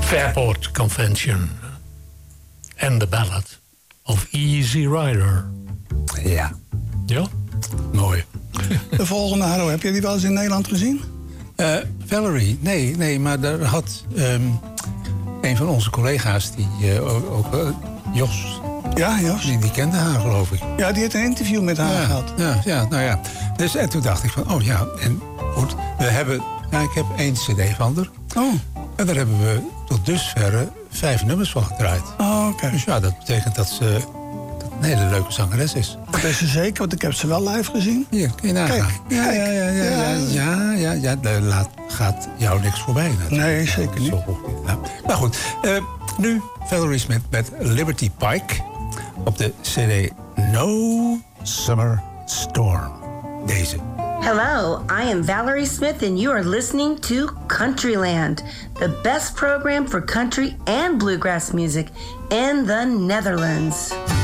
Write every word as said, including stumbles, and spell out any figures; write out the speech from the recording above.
Fairport Convention. En de ballad of Easy Rider. Ja. Ja? Mooi. De volgende, Harro, heb je die wel eens in Nederland gezien? Uh, Valerie, nee, nee, maar daar had um, een van onze collega's, die uh, ook, ook uh, Jos. Ja, Jos. Die, die kende haar, geloof ik. Ja, die heeft een interview met haar ja, gehad. Ja, ja, nou ja. Dus, en toen dacht ik van, oh ja, en goed, we hebben, ja, ik heb één cd van haar. Oh. En daar hebben we tot dusverre vijf nummers van gedraaid. Oh, oké. Okay. Dus ja, dat betekent dat ze dat een hele leuke zangeres is. Dat is ze zeker, want ik heb ze wel live gezien. Hier, kun je nagaan. Kijk, ja, kijk. Ja, ja, ja, ja, ja, ja, ja, ja, laat, gaat jou niks voorbij natuurlijk. Nee, zeker niet. Zo, ja. Maar goed, uh, nu Valerie Smith met Liberty Pike op de cd No Summer Storm. Deze. Hello, I am Valerie Smith and you are listening to Countryland, the best program for country and bluegrass music in the Netherlands.